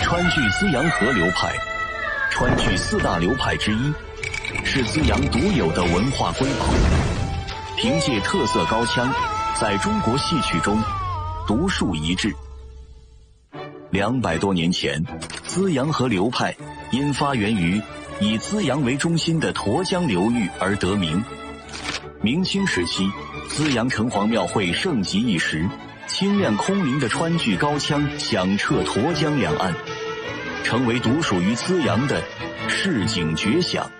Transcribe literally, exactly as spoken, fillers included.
川剧资阳河流派，川剧四大流派之一，是资阳独有的文化瑰宝。凭借特色高腔，在中国戏曲中独树一帜。两百多年前，资阳河流派因发源于以资阳为中心的沱江流域而得名。明清时期，资阳城隍庙会盛极一时，清亮空灵的川剧高腔响彻沱江两岸，成为独属于资阳的市井绝响。